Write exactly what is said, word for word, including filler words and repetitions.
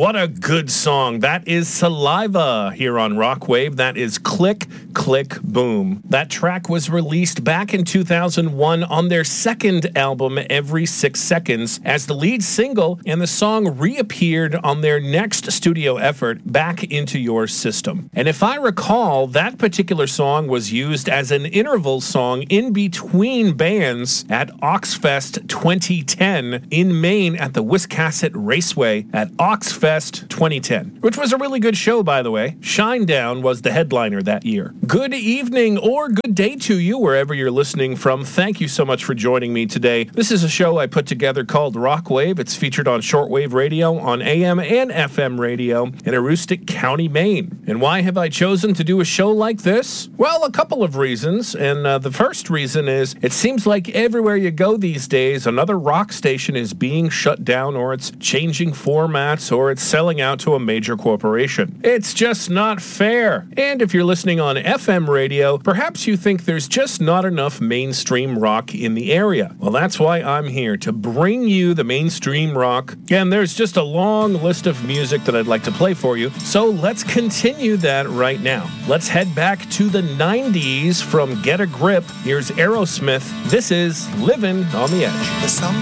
What a good song. That is Saliva here on Rockwave. That is Click, Click, Boom. That track was released back in two thousand one on their second album, Every Six Seconds, as the lead single, and the song reappeared on their next studio effort, Back Into Your System. And if I recall, that particular song was used as an interval song in between bands at Oxfest twenty ten in Maine at the Wiscasset Raceway at Oxfest twenty ten, which was a really good show, by the way. Shinedown was the headliner that year. Good evening or good day to you, wherever you're listening from. Thank you so much for joining me today. This is a show I put together called Rockwave. It's featured on shortwave radio, on A M and F M radio in Aroostook County, Maine. And why have I chosen to do a show like this? Well, a couple of reasons. And uh, the first reason is it seems like everywhere you go these days, another rock station is being shut down, or it's changing formats, or it's selling out to a major corporation. It's just not fair. And if you're listening on F M radio, perhaps you think there's just not enough mainstream rock in the area. Well, that's why I'm here, to bring you the mainstream rock. And there's just a long list of music that I'd like to play for you. So let's continue that right now. Let's head back to the nineties from Get a Grip. Here's Aerosmith. This is Livin' on the Edge.